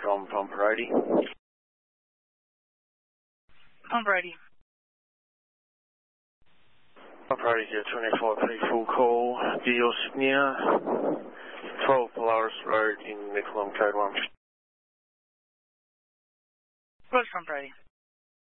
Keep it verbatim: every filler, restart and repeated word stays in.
from Tom Brady. Tom Brady. Tom Brady, zero twenty-five P, full call. Dios Nia, twelve Polaris Road in Mickleham, code one. Where's Tom Brady?